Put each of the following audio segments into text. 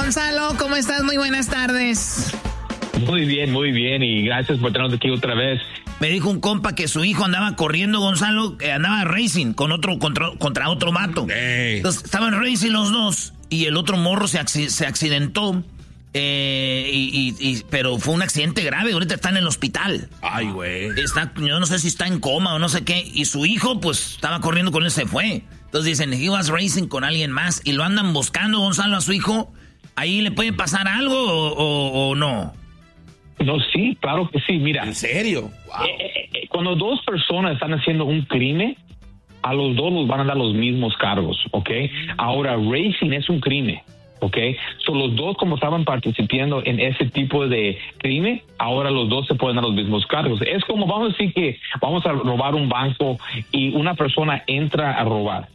Gonzalo, ¿cómo estás? Muy buenas tardes. Muy bien, y gracias por tenernos aquí otra vez. Me dijo un compa que su hijo andaba corriendo, Gonzalo, andaba racing con contra otro vato. Hey. Entonces estaban racing los dos y el otro morro se accidentó. Pero fue un accidente grave, ahorita está en el hospital. Ay, güey. Yo no sé si está en coma o no sé qué. Y su hijo, pues, estaba corriendo con él, se fue. Entonces dicen, he was racing con alguien más. Y lo andan buscando, Gonzalo, a su hijo. ¿Ahí le puede pasar algo o no? No, sí, claro que sí. Mira. ¿En serio? Wow. Cuando dos personas están haciendo un crimen, a los dos los van a dar los mismos cargos, ¿ok? Ahora, racing es un crimen. ¿Ok? So, los dos, como estaban participando en ese tipo de crimen, ahora los dos se pueden dar los mismos cargos. Es como, vamos a decir que vamos a robar un banco y una persona entra a robar.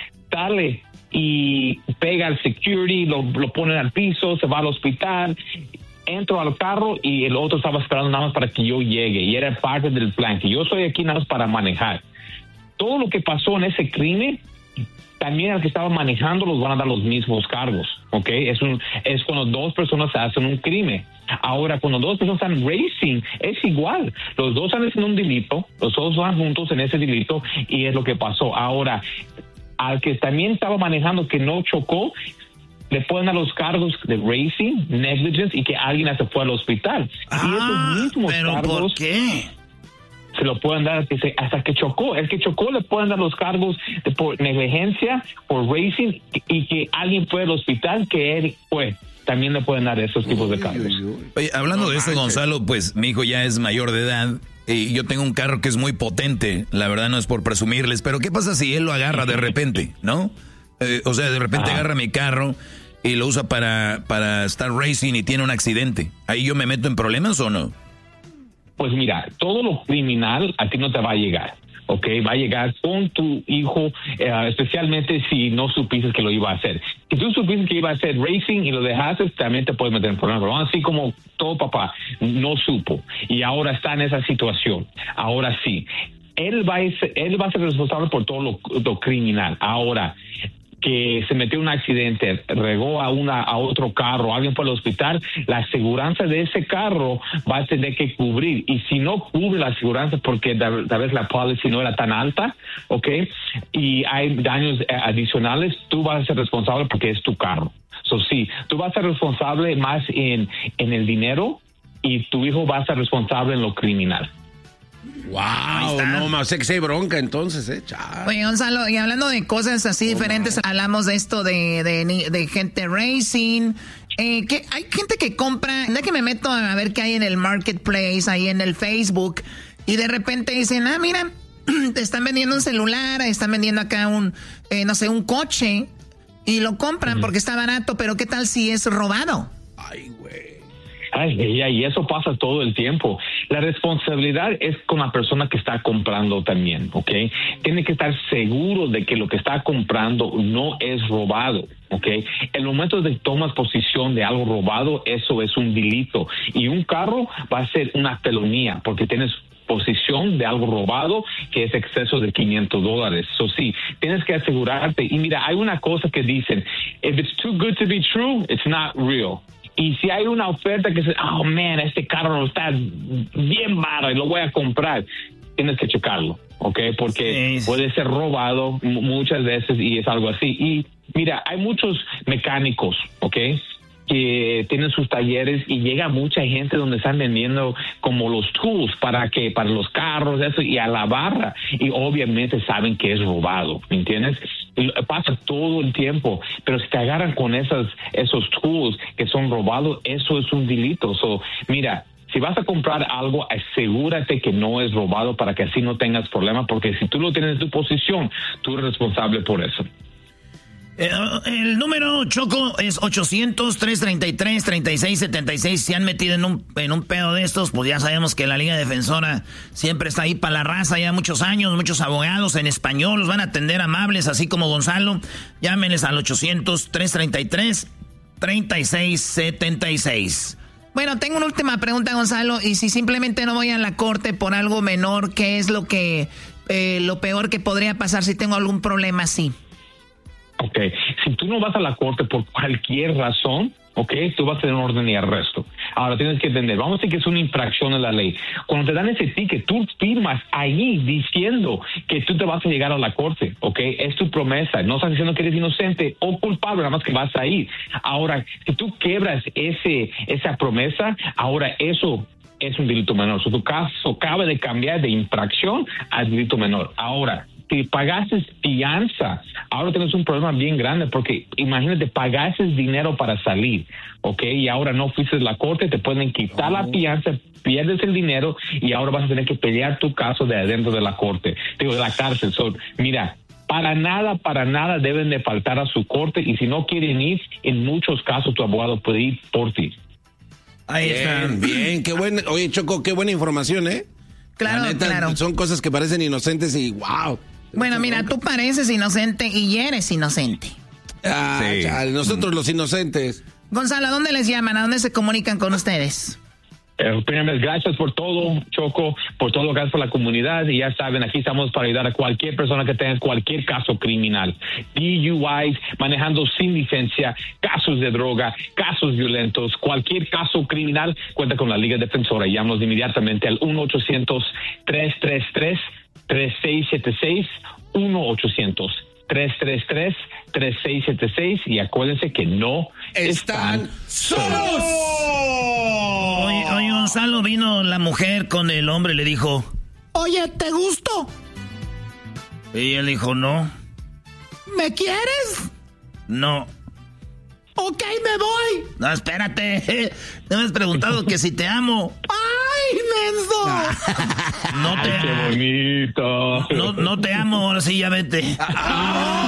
Sale y pega al security, lo ponen al piso, se va al hospital. Entro al carro y el otro estaba esperando nada más para que yo llegue. Y era parte del plan, que yo estoy aquí nada más para manejar. Todo lo que pasó en ese crimen, también al que estaba manejando los van a dar los mismos cargos, ¿ok? Es cuando dos personas hacen un crimen. Ahora, cuando dos personas están racing, es igual. Los dos están haciendo un delito, los dos van juntos en ese delito y es lo que pasó. Ahora, al que también estaba manejando que no chocó, le pueden dar los cargos de racing, negligence y que alguien se fue al hospital. Y esos mismos ¿pero cargos, por qué? Se lo pueden dar hasta que chocó. El que chocó le pueden dar los cargos por negligencia, por racing, y que alguien fue al hospital que él fue. También le pueden dar esos tipos de cargos. Oye, hablando de eso, Gonzalo, pues mi hijo ya es mayor de edad y yo tengo un carro que es muy potente. La verdad no es por presumirles, pero ¿qué pasa si él lo agarra de repente, no? O sea, de repente agarra mi carro y lo usa para estar racing y tiene un accidente. ¿Ahí yo me meto en problemas o no? Pues mira, todo lo criminal a ti no te va a llegar, ¿ok? Va a llegar con tu hijo, especialmente si no supiste que lo iba a hacer. Si tú supiste que iba a hacer racing y lo dejaste, también te puedes meter en problemas. Pero así como todo papá no supo y ahora está en esa situación, ahora sí. Él va a ser responsable por todo lo criminal. Ahora, que se metió en un accidente, regó a otro carro, alguien fue al hospital, la aseguranza de ese carro va a tener que cubrir. Y si no cubre la aseguranza porque tal vez la policy no era tan alta, ¿ok? Y hay daños adicionales, tú vas a ser responsable porque es tu carro. So, sí, tú vas a ser responsable más en el dinero y tu hijo va a ser responsable en lo criminal. Wow, no más, sé que se bronca entonces, chaval. Oye, Gonzalo, y hablando de cosas así diferentes, hablamos de esto de gente racing, que hay gente que compra, no es que me meto a ver qué hay en el marketplace, ahí en el Facebook, y de repente dicen, mira, te están vendiendo un celular, están vendiendo acá un coche, y lo compran porque está barato, pero ¿qué tal si es robado? Ay, güey. Y eso pasa todo el tiempo. La responsabilidad es con la persona que está comprando también, ¿ok? Tiene que estar seguro de que lo que está comprando no es robado, ¿ok? El momento de tomas posición de algo robado, eso es un delito. Y un carro va a ser una felonía porque tienes posesión de algo robado que es exceso de $500. Eso sí, tienes que asegurarte. Y mira, hay una cosa que dicen, if it's too good to be true, it's not real. Y si hay una oferta que dice, oh man, este carro está bien barato y lo voy a comprar, tienes que checarlo, ¿ok? Porque puede ser robado muchas veces y es algo así. Y mira, hay muchos mecánicos, ¿ok?, que tienen sus talleres y llega mucha gente donde están vendiendo como los tools para los carros, eso, y a la barra, y obviamente saben que es robado, ¿me entiendes? Pasa todo el tiempo, pero si te agarran con esos tools que son robados, eso es un delito. So, mira, si vas a comprar algo, asegúrate que no es robado para que así no tengas problemas, porque si tú lo tienes en tu posición, tú eres responsable por eso. El número, Choco, es 800-333-3676. Si han metido en un pedo de estos, pues ya sabemos que la Liga Defensora siempre está ahí para la raza, ya muchos años, muchos abogados en español, los van a atender amables, así como Gonzalo. Llámenles al 800-333-3676. Bueno, tengo una última pregunta, Gonzalo, y si simplemente no voy a la corte por algo menor, ¿qué es lo peor que podría pasar si tengo algún problema así? Ok, si tú no vas a la corte por cualquier razón, tú vas a tener un orden de arresto. Ahora tienes que entender, vamos a decir que es una infracción de la ley. Cuando te dan ese ticket, tú firmas ahí diciendo que tú te vas a llegar a la corte, es tu promesa. No estás diciendo que eres inocente o culpable, nada más que vas a ir. Ahora, si tú quebras esa promesa, ahora eso es un delito menor. Tu caso acaba de cambiar de infracción a delito menor. Ahora, si pagases fianza, ahora tienes un problema bien grande, porque imagínate, pagases dinero para salir, y ahora no fuiste a la corte, te pueden quitar la fianza, pierdes el dinero y ahora vas a tener que pelear tu caso de adentro de la corte, de la cárcel. Mira, para nada deben de faltar a su corte, y si no quieren ir, en muchos casos tu abogado puede ir por ti. Ahí está. Bien, qué bueno. Oye, Choco, qué buena información, ¿eh? Claro, neta, claro. Son cosas que parecen inocentes y wow. Bueno, mira, tú pareces inocente y eres inocente. Sí. Chale, nosotros los inocentes. Gonzalo, ¿a dónde les llaman? ¿A dónde se comunican con ustedes? Primero, gracias por todo, Choco, por todo, gracias por la comunidad, y ya saben, aquí estamos para ayudar a cualquier persona que tenga cualquier caso criminal, DUIs, manejando sin licencia, casos de droga, casos violentos, cualquier caso criminal, cuenta con la Liga Defensora. Llámanos inmediatamente al 1-800-333-3676, 1-800-333-3676, y acuérdense que no están solos. Oye, Gonzalo, vino la mujer con el hombre y le dijo, oye, ¿te gusto? Y él dijo, no. ¿Me quieres? No. Ok, me voy. No, espérate. Me has preguntado que si te amo. ¡Ay, menso! ¡Qué bonito! No te amo, ahora sí, ya vete.